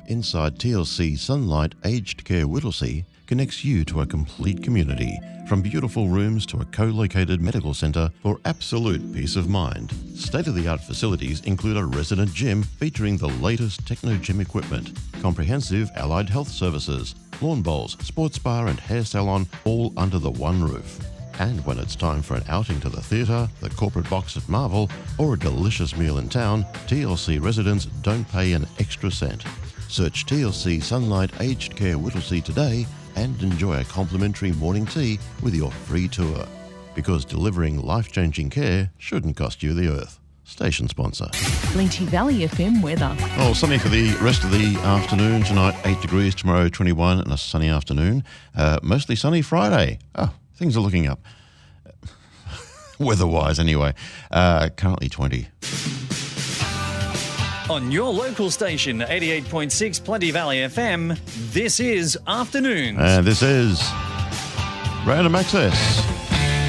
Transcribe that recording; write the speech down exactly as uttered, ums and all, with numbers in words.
inside T L C Sunlight Aged Care Whittlesea connects you to a complete community, from beautiful rooms to a co-located medical centre for absolute peace of mind. State-of-the-art facilities include a resident gym featuring the latest techno gym equipment, comprehensive allied health services, lawn bowls, sports bar and hair salon, all under the one roof. And when it's time for an outing to the theatre, the corporate box at Marvel, or a delicious meal in town, T L C residents don't pay an extra cent. Search T L C Sunlight Aged Care Whittlesea today and enjoy a complimentary morning tea with your free tour. Because delivering life-changing care shouldn't cost you the earth. Station sponsor. Lynchie Valley F M weather. Oh, sunny for the rest of the afternoon. Tonight, eight degrees. Tomorrow, twenty-one, and a sunny afternoon. Uh, mostly sunny Friday. Oh, things are looking up. Weather-wise, anyway. Uh, currently twenty. On your local station, eighty-eight point six Plenty Valley F M, this is Afternoons. And this is Random Access.